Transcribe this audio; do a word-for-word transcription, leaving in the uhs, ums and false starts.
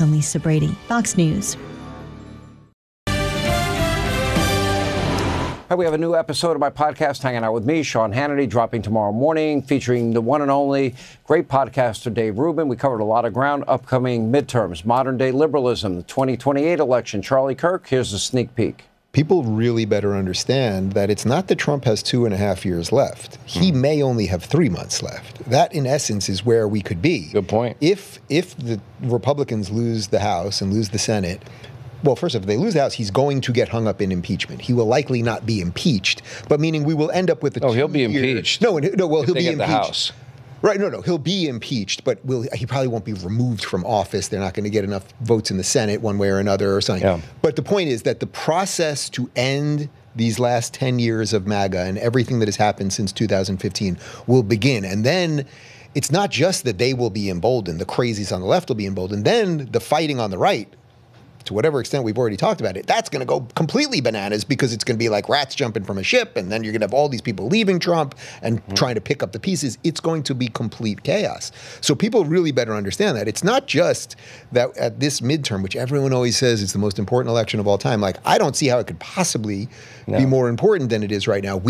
I'm Lisa Brady, Fox News. Hi, we have a new episode of my podcast, Hanging Out with Me, Sean Hannity, dropping tomorrow morning, featuring the one and only great podcaster Dave Rubin. We covered a lot of ground, upcoming midterms, modern-day liberalism, the twenty twenty-eight election. Charlie Kirk, here's a sneak peek. People really better understand that it's not that Trump has two and a half years left. He mm. may only have three months left. That, in essence, is where we could be. Good point. If, if the Republicans lose the House and lose the Senate, well, first, if they lose the House, he's going to get hung up in impeachment. He will likely not be impeached, but meaning we will end up with a Oh, he'll be year, impeached. No, no, well, if he'll they be get impeached. The House. Right, no, no, he'll be impeached, but will he probably won't be removed from office. They're not going to get enough votes in the Senate one way or another or something. Yeah. But the point is that the process to end these last ten years of MAGA and everything that has happened since two thousand fifteen will begin. And then it's not just that they will be emboldened, the crazies on the left will be emboldened, then the fighting on the right, to whatever extent we've already talked about it, that's going to go completely bananas because it's going to be like rats jumping from a ship, and then you're going to have all these people leaving Trump and mm-hmm. trying to pick up the pieces. It's going to be complete chaos. So people really better understand that. It's not just that at this midterm, which everyone always says is the most important election of all time, like I don't see how it could possibly no. be more important than it is right now. We